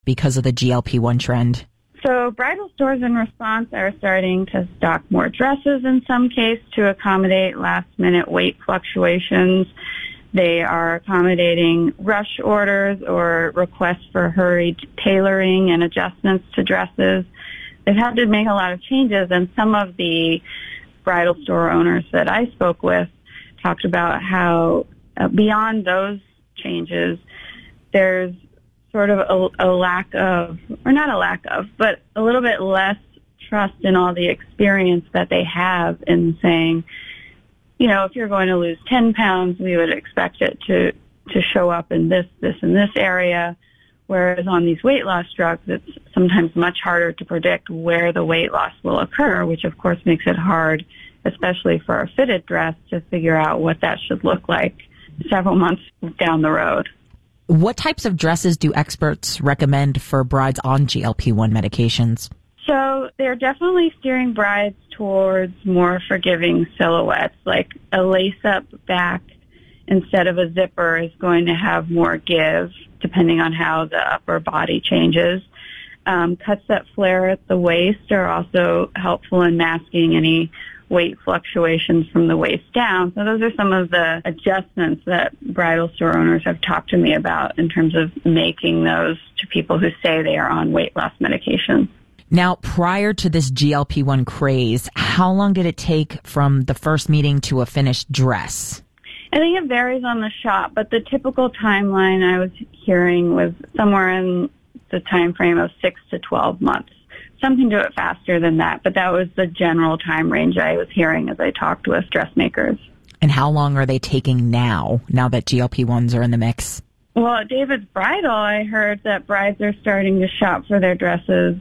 because of the GLP-1 trend? So bridal stores in response are starting to stock more dresses in some cases to accommodate last-minute weight fluctuations. They are accommodating rush orders or requests for hurried tailoring and adjustments to dresses. They've had to make a lot of changes, and some of the bridal store owners that I spoke with talked about how beyond those changes, there's sort of a lack of, or not a lack of, but a little bit less trust in all the experience that they have in saying, you know, if you're going to lose 10 pounds, we would expect it to show up in this, and this area. Whereas on these weight loss drugs, it's sometimes much harder to predict where the weight loss will occur, which of course makes it hard, especially for a fitted dress, to figure out what that should look like several months down the road. What types of dresses do experts recommend for brides on GLP-1 medications? So they're definitely steering brides towards more forgiving silhouettes, like a lace-up back instead of a zipper is going to have more give, depending on how the upper body changes. Cuts that flare at the waist are also helpful in masking any weight fluctuations from the waist down. So those are some of the adjustments that bridal store owners have talked to me about in terms of making those to people who say they are on weight loss medication. Now, prior to this GLP-1 craze, how long did it take from the first meeting to a finished dress? I think it varies on the shop, but the typical timeline I was hearing was somewhere in the time frame of 6 to 12 months. Some can do it faster than that, but that was the general time range I was hearing as I talked with dressmakers. And how long are they taking now that GLP-1s are in the mix? Well, at David's Bridal, I heard that brides are starting to shop for their dresses,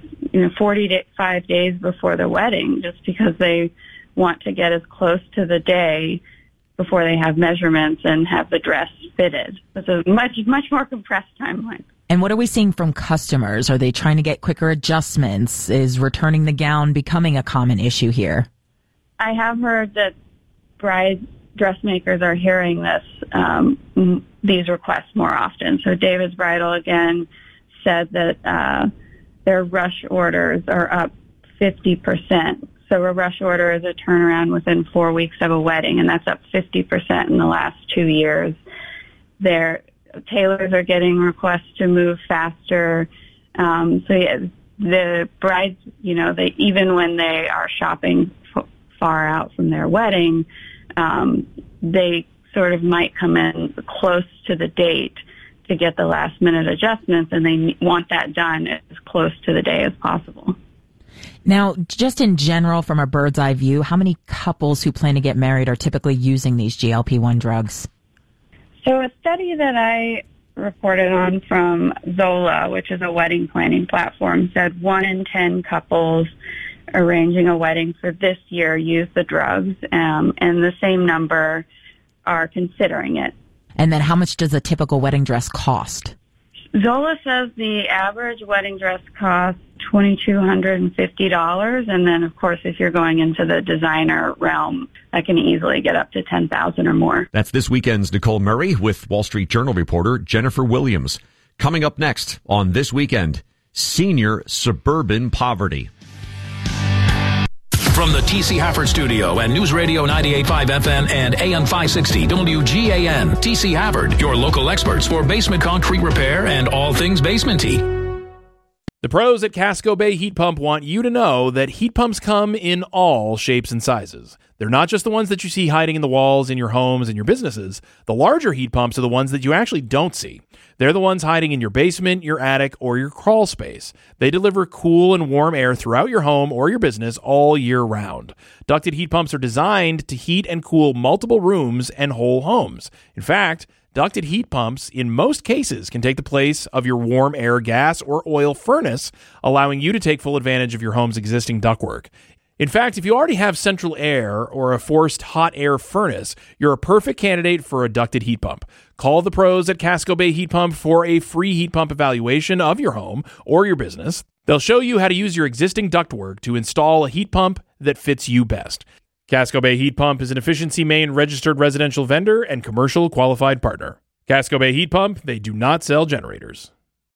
45 days before the wedding, just because they want to get as close to the day before they have measurements and have the dress fitted. It's a much more compressed timeline. And what are we seeing from customers? Are they trying to get quicker adjustments? Is returning the gown becoming a common issue here? I have heard that bride dressmakers are hearing these requests more often. So David's Bridal, again, said that their rush orders are up 50%. So a rush order is a turnaround within 4 weeks of a wedding, and that's up 50% in the last 2 years. Their tailors are getting requests to move faster. The brides, they, even when they are shopping far out from their wedding, they sort of might come in close to the date to get the last minute adjustments, and they want that done as close to the day as possible. Now, just in general, from a bird's eye view, how many couples who plan to get married are typically using these GLP-1 drugs? So a study that I reported on from Zola, which is a wedding planning platform, said 1 in 10 couples arranging a wedding for this year use the drugs, and the same number are considering it. And then how much does a typical wedding dress cost? Zola says the average wedding dress costs $2,250, and then, of course, if you're going into the designer realm, that can easily get up to $10,000 or more. That's this weekend's Nicole Murray with Wall Street Journal reporter Jennifer Williams. Coming up next on This Weekend, senior suburban poverty. From the T.C. Hafford Studio and News Radio 98.5 FM and AM 560 WGAN, T.C. Hafford, your local experts for basement concrete repair and all things basement-y. The pros at Casco Bay Heat Pump want you to know that heat pumps come in all shapes and sizes. They're not just the ones that you see hiding in the walls in your homes and your businesses. The larger heat pumps are the ones that you actually don't see. They're the ones hiding in your basement, your attic, or your crawl space. They deliver cool and warm air throughout your home or your business all year round. Ducted heat pumps are designed to heat and cool multiple rooms and whole homes. In fact, ducted heat pumps, in most cases, can take the place of your warm air gas or oil furnace, allowing you to take full advantage of your home's existing ductwork. In fact, if you already have central air or a forced hot air furnace, you're a perfect candidate for a ducted heat pump. Call the pros at Casco Bay Heat Pump for a free heat pump evaluation of your home or your business. They'll show you how to use your existing ductwork to install a heat pump that fits you best. Casco Bay Heat Pump is an Efficiency Maine registered residential vendor and commercial qualified partner. Casco Bay Heat Pump, they do not sell generators.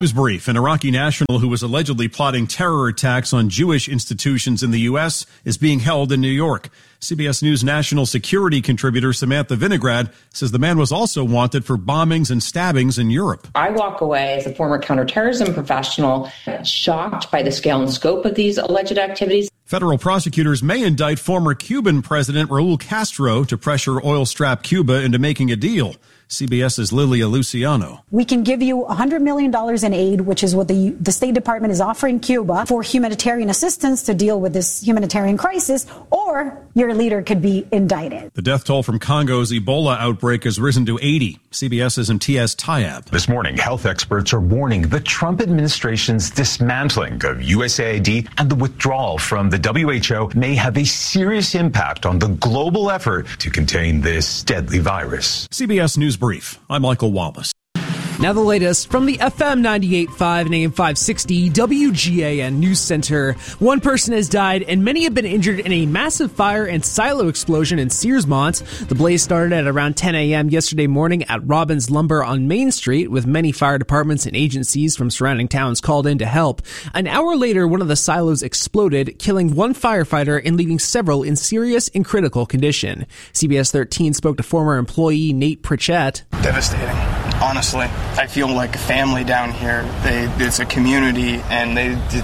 News brief. An Iraqi national who was allegedly plotting terror attacks on Jewish institutions in the U.S. is being held in New York. CBS News national security contributor Samantha Vinograd says the man was also wanted for bombings and stabbings in Europe. I walk away as a former counterterrorism professional shocked by the scale and scope of these alleged activities. Federal prosecutors may indict former Cuban President Raul Castro to pressure oil-strapped Cuba into making a deal. CBS's Lilia Luciano. We can give you $100 million in aid, which is what the State Department is offering Cuba for humanitarian assistance to deal with this humanitarian crisis, or your leader could be indicted. The death toll from Congo's Ebola outbreak has risen to 80. CBS's Imtiaz Tayeb. This morning, health experts are warning the Trump administration's dismantling of USAID and the withdrawal from the WHO may have a serious impact on the global effort to contain this deadly virus. CBS News Brief. I'm Michael Wallace. Now the latest from the FM 98.5 and AM 560 WGAN News Center. One person has died and many have been injured in a massive fire and silo explosion in Searsmont. The blaze started at around 10 a.m. yesterday morning at Robbins Lumber on Main Street, with many fire departments and agencies from surrounding towns called in to help. An hour later, one of the silos exploded, killing one firefighter and leaving several in serious and critical condition. CBS 13 spoke to former employee Nate Pritchett. Devastating. Honestly, I feel like a family down here. It's a community, and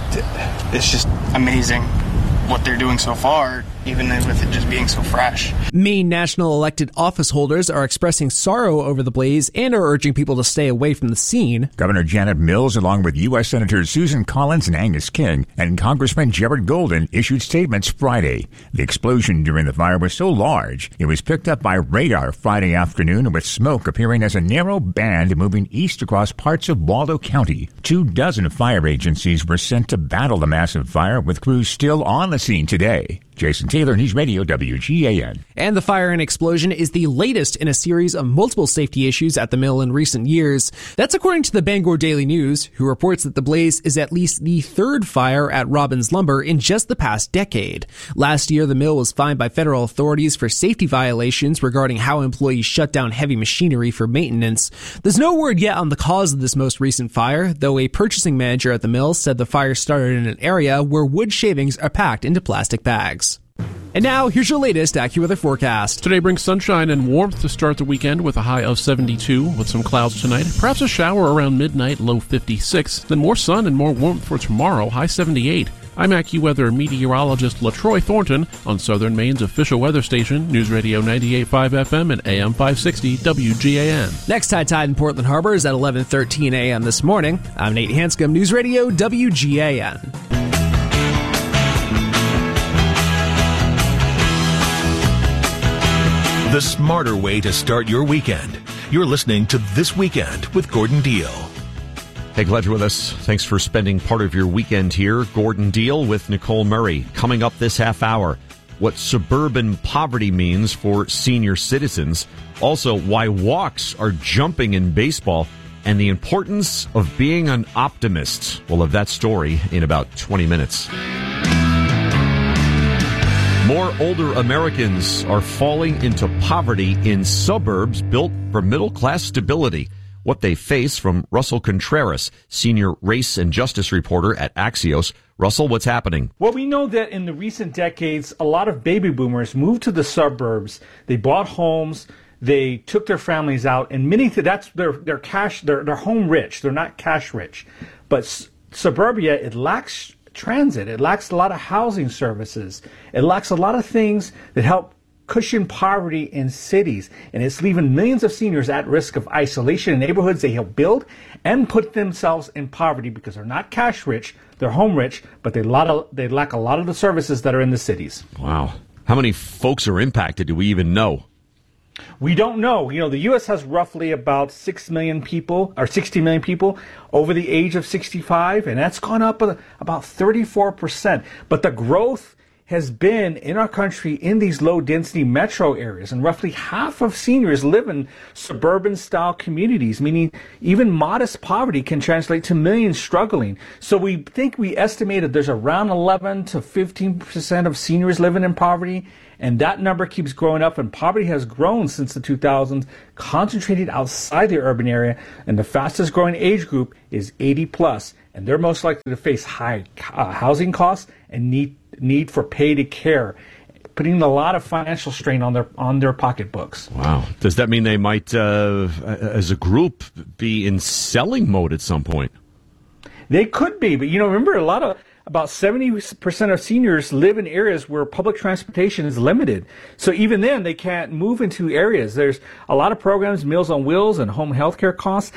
it's just amazing what they're doing so far, even with it just being so fresh. Maine national elected office holders are expressing sorrow over the blaze and are urging people to stay away from the scene. Governor Janet Mills, along with U.S. Senators Susan Collins and Angus King, and Congressman Jared Golden, issued statements Friday. The explosion during the fire was so large, it was picked up by radar Friday afternoon, with smoke appearing as a narrow band moving east across parts of Waldo County. 24 fire agencies were sent to battle the massive fire, with crews still on the scene today. Jason Taylor, News Radio WGAN. And the fire and explosion is the latest in a series of multiple safety issues at the mill in recent years. That's according to the Bangor Daily News, who reports that the blaze is at least the third fire at Robbins Lumber in just the past decade. Last year, the mill was fined by federal authorities for safety violations regarding how employees shut down heavy machinery for maintenance. There's no word yet on the cause of this most recent fire, though a purchasing manager at the mill said the fire started in an area where wood shavings are packed into plastic bags. And now, here's your latest AccuWeather forecast. Today brings sunshine and warmth to start the weekend with a high of 72, with some clouds tonight. Perhaps a shower around midnight, low 56. Then more sun and more warmth for tomorrow, high 78. I'm AccuWeather meteorologist LaTroy Thornton on Southern Maine's official weather station, News Radio 98.5 FM and AM 560 WGAN. Next high tide in Portland Harbor is at 11:13 a.m. this morning. I'm Nate Hanscom, News Radio WGAN. The smarter way to start your weekend. You're listening to This Weekend with Gordon Deal. Hey, glad you're with us. Thanks for spending part of your weekend here. Gordon Deal with Nicole Murray. Coming up this half hour, what suburban poverty means for senior citizens. Also, why walks are jumping in baseball, and the importance of being an optimist. We'll have that story in about 20 minutes. More older Americans are falling into poverty in suburbs built for middle-class stability. What they face, from Russell Contreras, senior race and justice reporter at Axios. Russell, what's happening? Well, we know that in the recent decades, a lot of baby boomers moved to the suburbs. They bought homes. They took their families out, and many that's their cash. They're home rich. They're not cash rich. But suburbia, it lacks transit. It lacks a lot of housing services. It lacks a lot of things that help cushion poverty in cities. And it's leaving millions of seniors at risk of isolation in neighborhoods they help build and put themselves in poverty because they're not cash rich, they're home rich, but they lack a lot of the services that are in the cities. Wow. How many folks are impacted? Do we even know? We don't know. You know, the U.S. has roughly about 6 million people, or 60 million people over the age of 65, and that's gone up about 34%. But the growth has been in our country in these low-density metro areas, and roughly half of seniors live in suburban-style communities, meaning even modest poverty can translate to millions struggling. So we estimated there's around 11 to 15% of seniors living in poverty, and that number keeps growing up, and poverty has grown since the 2000s, concentrated outside the urban area, and the fastest growing age group is 80 plus, and they're most likely to face high housing costs and need for paid care, putting a lot of financial strain on their pocketbooks. Wow. Does that mean they might, as a group, be in selling mode at some point? They could be, but remember, about 70% of seniors live in areas where public transportation is limited. So even then, they can't move into areas. There's a lot of programs, Meals on Wheels and home health care costs.